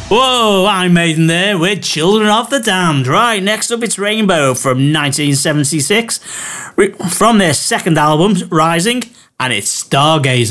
Whoa, I'm Maiden there with Children of the Damned. Right, next up it's Rainbow from 1976, from their second album, Rising, and it's Stargazer.